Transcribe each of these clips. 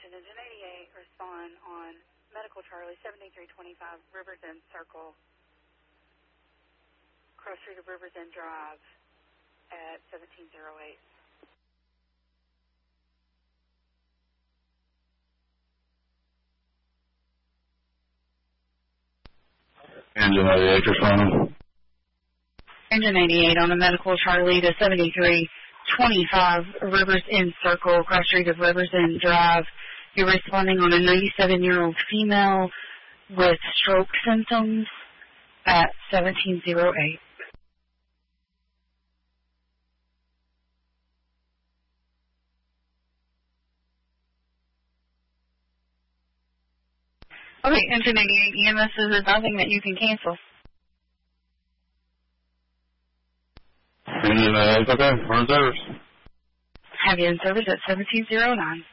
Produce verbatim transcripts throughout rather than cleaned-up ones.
attention, engine eighty-eight, respond on Medical Charlie, seventy-three twenty-five Rivers End Circle, cross street of Rivers End Drive at seventeen oh eight. Engine eighty-eight, responding. Engine eighty-eight on a Medical Charlie to seventy-three twenty-five Rivers End Circle, cross street of Rivers End Drive. You're responding on a ninety-seven-year-old female with stroke symptoms at seventeen oh eight. Okay, Engine eighty-eight E M S is advising that you can cancel. Engine eighty-eight, okay, we're in service. Have you in service at seventeen oh nine.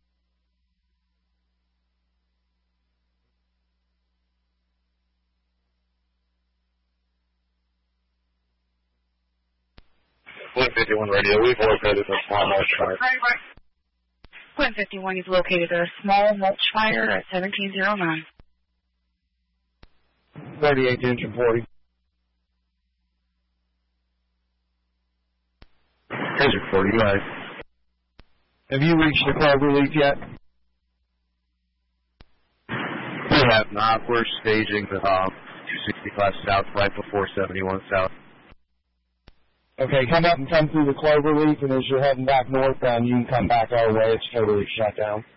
Point fifty-one radio, we've located a small mulch fire. Point fifty-one, you've located a small mulch fire at seventeen oh nine. thirty-eight to engine forty. Engine forty, go ahead. Have you reached the club relief yet? We have not. We're staging the um, two sixty-five south right before seventy-one south. Okay, come up and come through the Clover Leaf, and as you're heading back northbound, you can come back our way. It's totally shut down.